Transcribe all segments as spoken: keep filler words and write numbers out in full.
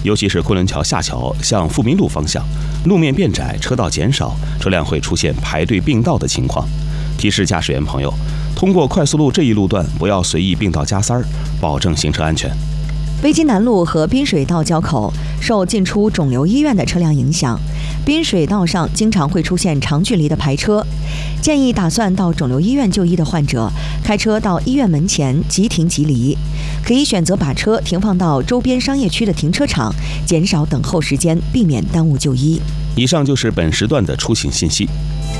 尤其是昆仑桥下桥向富民路方向，路面变窄，车道减少，车辆会出现排队并道的情况。提示驾驶员朋友，通过快速路这一路段不要随意并道加塞儿，保证行车安全。 危津南路和滨水道交口受进出肿瘤医院的车辆影响，滨水道上经常会出现长距离的排车。建议打算到肿瘤医院就医的患者，开车到医院门前即停即离，可以选择把车停放到周边商业区的停车场，减少等候时间，避免耽误就医。 以上就是本时段的出行信息。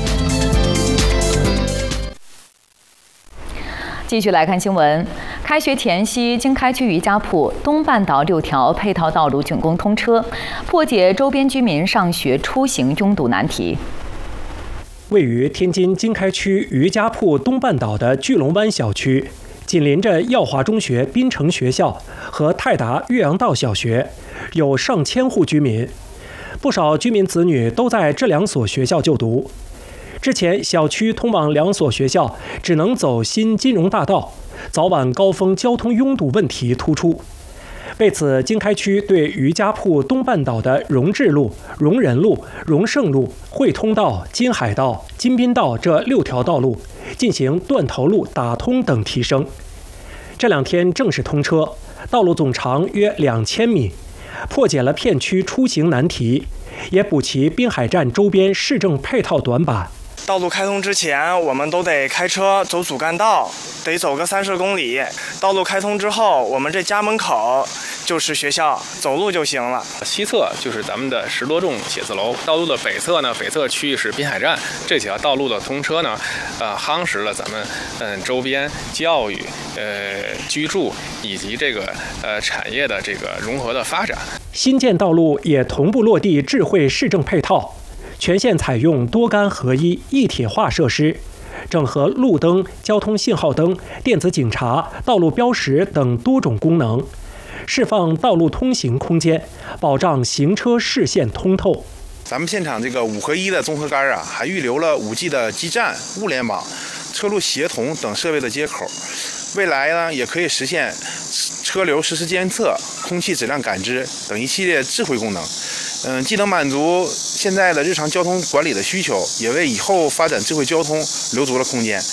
继续来看新闻。开学前夕，经开区余家铺东半岛六条配套道路竣工通车，破解周边居民上学出行拥堵难题。 位于天津经开区余家铺东半岛的聚龙湾小区，紧邻着耀华中学滨城学校和泰达岳阳道小学，有上千户居民，不少居民子女都在这两所学校就读。之前，小区通往两所学校只能走新金融大道，早晚高峰交通拥堵问题突出。为此，经开区对余家铺东半岛的荣智路、荣仁路、荣盛路、汇通道、金海道、金滨道这六条道路进行断头路打通等提升。这两天正式通车，道路总长约两千米，破解了片区出行难题，也补齐滨海站周边市政配套短板。 道路开通之前，我们都得开车走主干道，得走个三十公里。道路开通之后，我们这家门口就是学校，走路就行了。 西侧就是咱们的十多幢写字楼，道路的北侧呢，北侧区域是滨海站。这几条道路的通车呢，呃，夯实了咱们嗯周边教育、呃居住以及这个呃产业的这个融合的发展。 新建道路也同步落地智慧市政配套。全线采用多杆合一一体化设施，整合路灯、交通信号灯、电子警察、道路标识等多种功能，释放道路通行空间，保障行车视线通透。 咱们现场这个五合一的综合杆啊，还预留了 五 G 的基站、物联网、车路协同等设备的接口。未来呢，也可以实现车流实时监测、空气质量感知等一系列智慧功能。嗯，既能满足现在的日常交通管理的需求，也为以后发展智慧交通留足了空间。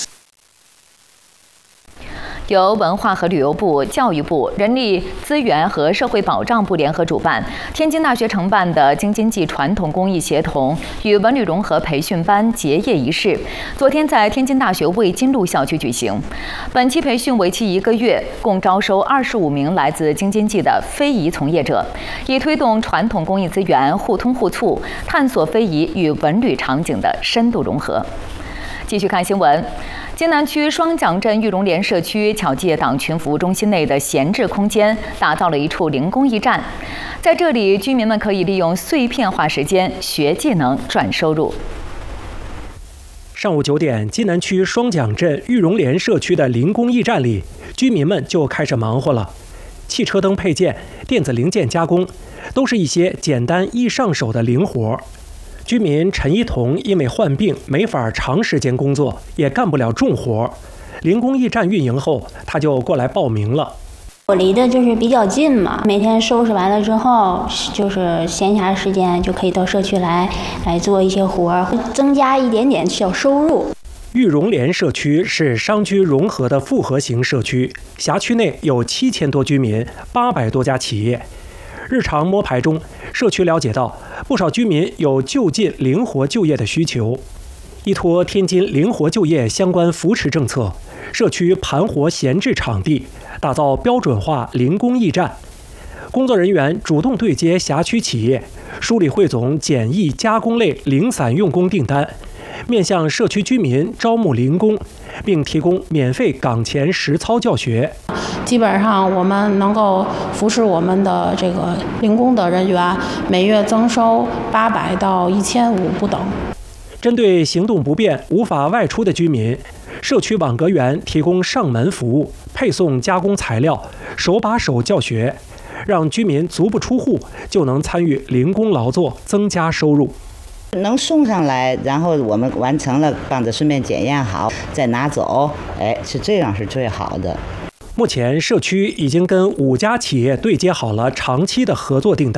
由文化和旅游部、教育部、人力资源和社会保障部联合主办，天津大学承办的京津冀传统工艺协同与文旅融合培训班结业仪式，昨天在天津大学卫津路校区举行。本期培训为期一个月，共招收二十五名来自京津冀的非遗从业者，以推动传统工艺资源互通互促，探索非遗与文旅场景的深度融合。继续看新闻。津南区双蒋镇玉荣联社区巧界党群服务中心内的闲置空间，打造了一处零工艺站。在这里，居民们可以利用碎片化时间学技能赚收入。 上午九点，津南区双蒋镇玉荣联社区的零工艺站里，居民们就开始忙活了。汽车灯配件、电子零件加工，都是一些简单易上手的零活。居民陈一彤因为患病没法长时间工作，也干不了重活。零工艺站运营后，他就过来报名了。 我离的就是比较近嘛，每天收拾完了之后，就是闲暇时间就可以到社区来来做一些活，增加一点点小收入。 玉荣联社区是商居融合的复合型社区，辖区内有七千多居民，八百多家企业。日常摸排中，社区了解到不少居民有就近灵活就业的需求。依托天津灵活就业相关扶持政策，社区盘活闲置场地，打造标准化零工艺站。工作人员主动对接辖区企业，梳理汇总简易加工类零散用工订单，面向社区居民招募零工，并提供免费岗前实操教学。 基本上我们能够扶持我们的这个零工的人员，每月增收八百到一千五不等。 针对行动不便、无法外出的居民，社区网格员提供上门服务，配送加工材料，手把手教学，让居民足不出户就能参与零工劳作，增加收入。 能送上来，然后我们完成了，帮着顺便检验好，再拿走，哎，是这样是最好的。 目前，社区已经跟五家企业对接好了长期的合作订单。